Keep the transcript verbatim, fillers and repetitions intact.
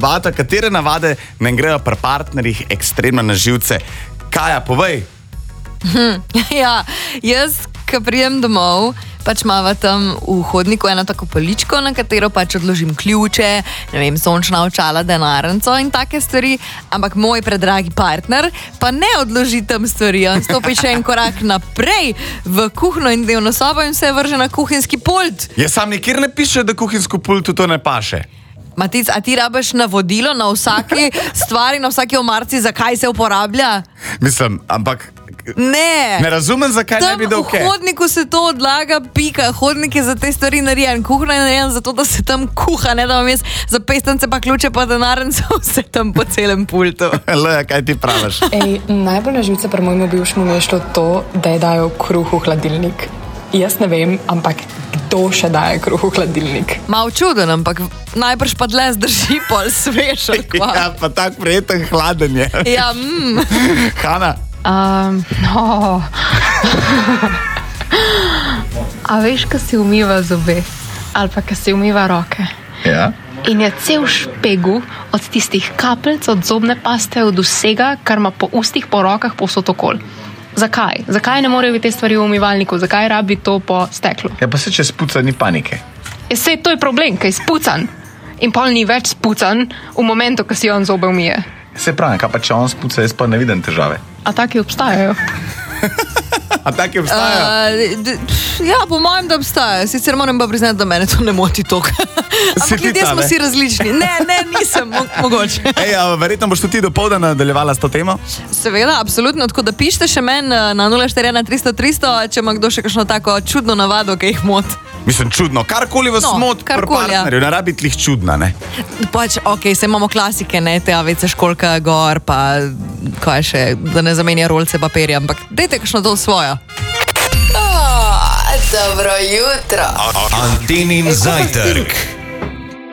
debata, katere navade nam grejo pri partnerjih ekstremno na živce. Kaja, povej. Hm, ja, jaz, ko prijem domov, pač imava tam v hodniku eno tako poličko, na katero pač odložim ključe, ne vem, sončna očala, denarnico in take stvari, ampak moj predragi partner pa ne odloži tam stvari, on stopi še en korak naprej v kuhno in dnevno sobo in se vrže na kuhinjski pult. Ja, sam nikjer ne piše, da kuhinjsko pultu to ne paše. Matic, a ti rabiš navodilo na vsaki stvari, na vsaki omarci, zakaj se uporablja? Mislim, ampak... Ne. Ne razumem, zakaj tam ne bi dal kaj. V hodniku se to odlaga, pika. Hodnik je za te stvari narejen. Kuhna je narejen zato, da se tam kuha, ne da vam jaz za pestance pa ključe pa denarnico vse tam po celem pultu. Leja, kaj ti praviš? Ej, najbolj na živce pri mojemu bivšemu mi je šlo to, da je dajo kruh v hladilnik. Jaz ne vem, ampak kdo še daje kruh v hladilnik? Mal čuden, ampak najbrž pa dle zdrži pol svež. Ja, pa tak prijeten hladen je. Ja, mm. Hana? Um, no. A veš, ko si umiva zobe ali pa ko si umiva roke? Ja. In je cel špegu od tistih kapljic, od zobne paste, od vsega, kar ima po ustih, po rokah, povsod okoli. Zakaj? Zakaj ne morejo biti te stvari v umivalniku? Zakaj rabi to po steklu? Ja, pa se če spuca, ni panike. Je sej, to je problem, kaj je spucan. In pol ni več spucan v momentu, ko si on zobe umije. Se pravi, kaj pa če on spuca, jaz pa ne vidim težave. A taki obstajajo? A taki obstajajo? Uh, ja, po mojem, da obstajajo. Sicer moram pa priznati, da mene to ne moti toliko. Ampak ljudje smo si različni. Ne, ne, nisem, mo mogoče. Ej, a verjetno boš tudi dopoldan nadaljevala s to temo? Seveda, absolutno. Tako da pišite še men na nula štiri ena tristo tristo, če ima kdo še kakšno tako čudno navado, ki jih mot. Mislim, čudno. Karkoli vas No, mot pri karkoli, ja. partnerju, ne rabi tlih čudna, ne? Pač, ok, se imamo klasike, ne, te avece školka gor, pa kaj še, da ne zamenja rolce papirja, ampak dajte kakšno to svojo. Oh, dobro jutro. Antenin zajtrk.